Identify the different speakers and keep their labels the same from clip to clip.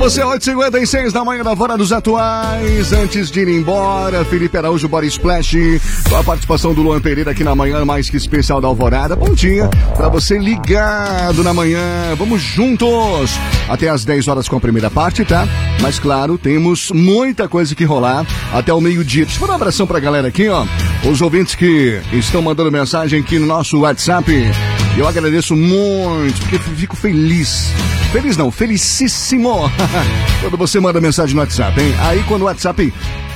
Speaker 1: você, 8h56 da manhã da Alvorada dos Atuais. Antes de ir embora, Felipe Araújo, Body Splash, com a participação do Luan Pereira aqui na manhã mais que especial da Alvorada. Bom dia pra você ligado na manhã. Vamos juntos até as 10 horas com a primeira parte, tá? Mas claro, temos muita coisa que rolar até o meio-dia. Deixa eu dar um abração pra galera aqui, ó. Os ouvintes que estão mandando mensagem aqui no nosso WhatsApp. Eu agradeço muito, porque fico feliz. Feliz não, felicíssimo quando você manda mensagem no WhatsApp, hein? Aí quando o WhatsApp...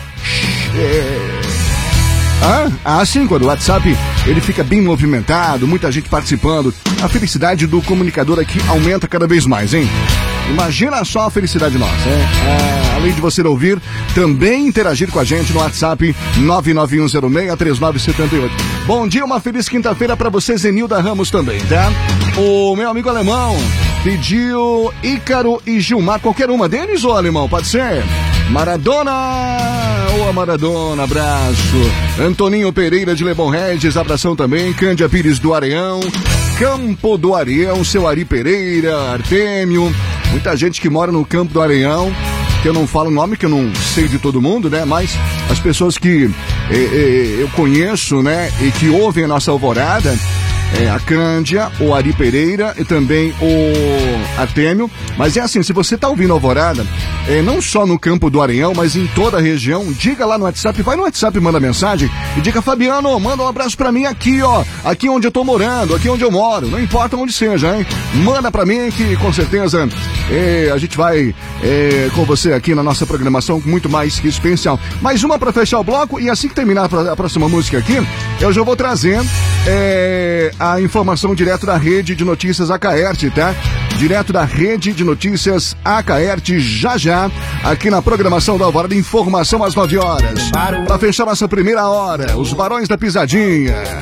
Speaker 1: sim, quando o WhatsApp ele fica bem movimentado, muita gente participando. A felicidade do comunicador aqui aumenta cada vez mais, hein? Imagina só a felicidade nossa, hein? Além de você ouvir, também interagir com a gente no WhatsApp 991063978. Bom dia, uma feliz quinta-feira pra você, Zenilda Ramos também, tá? O meu amigo alemão pediu Ícaro e Gilmar, qualquer uma deles, ô alemão, pode ser? Maradona! Ô Maradona, abraço. Antoninho Pereira de Lebon Regis, abração também. Cândia Pires do Areão, Campo do Areão, seu Ari Pereira, Artêmio. Muita gente que mora no Campo do Areão, que eu não falo o nome, que eu não sei de todo mundo, né? Mas as pessoas que eu conheço, né? E que ouvem a nossa Alvorada, a Cândia, o Ari Pereira e também o Artêmio. Mas é assim, se você tá ouvindo a Alvorada, não só no Campo do Areão, mas em toda a região, diga lá no WhatsApp, vai no WhatsApp, manda mensagem e diga: Fabiano, manda um abraço pra mim aqui, ó, aqui onde eu tô morando, aqui onde eu moro, não importa onde seja, hein? Manda pra mim que com certeza a gente vai com você aqui na nossa programação muito mais que especial. Mais uma pra fechar o bloco e assim que terminar a próxima música aqui, eu já vou trazer a informação direto da Rede de Notícias Acaerte, tá? Direto da Rede de Notícias Acaerte, já, aqui na programação da Alvorada, informação às 9 horas. Pra fechar nossa primeira hora, os Barões da Pisadinha.